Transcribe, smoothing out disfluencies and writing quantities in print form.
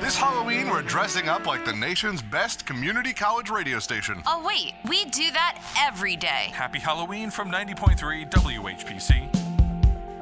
This Halloween, we're dressing up like the nation's best community college radio station. Oh, wait, we do that every day. Happy Halloween from 90.3 WHPC.